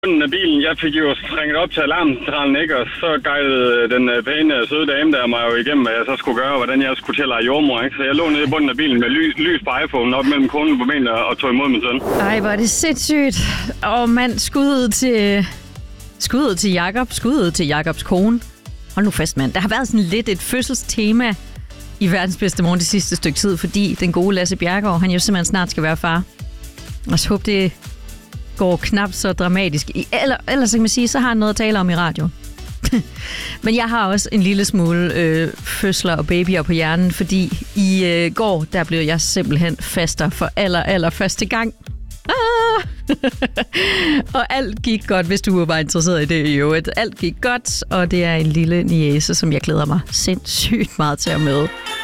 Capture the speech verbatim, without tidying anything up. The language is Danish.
bunden af bilen. Jeg fik jo ringet op til alarmcentralen, ikke? Og så guidede den pæne, søde dame der mig jo igennem, hvad jeg så skulle gøre, og hvordan jeg skulle til at lege jordmor, ikke? Så jeg lå nede i bunden af bilen med lys, lys på iPhone op mellem konen på benet og tog imod min søn. Ej, hvor er det sindssygt. Åh, mand, skuddet til... Skuddet til Jakob, skuddet til Jakobs kone. Hold nu fast, mand. Der har været sådan lidt et fødselstema i Verdens Bedste Morgen det sidste stykke tid, fordi den gode Lasse Bjerregaard, han jo simpelthen snart skal være far. Og så håber det går knap så dramatisk. Eller, ellers kan man sige, så har han noget at tale om i radio. Men jeg har også en lille smule øh, fødsler og babyer på hjernen, fordi i øh, går, der blev jeg simpelthen faster for aller, aller første gang. Ah! Og alt gik godt, hvis du var interesseret i det i øvrigt. Alt gik godt, og det er en lille niece, som jeg glæder mig sindssygt meget til at møde.